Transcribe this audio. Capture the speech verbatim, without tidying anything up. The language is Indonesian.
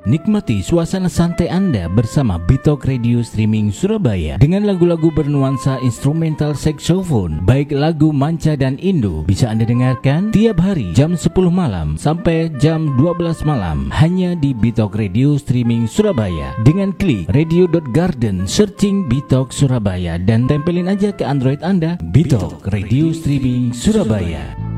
Nikmati suasana santai Anda bersama Bitok Radio Streaming Surabaya dengan lagu-lagu bernuansa instrumental saxophone, baik lagu manca dan Indo, bisa Anda dengarkan tiap hari jam sepuluh malam sampai jam dua belas malam hanya di Bitok Radio Streaming Surabaya. Dengan klik radio dot garden, searching Bitok Surabaya dan tempelin aja ke Android Anda Bitok Radio Streaming Surabaya.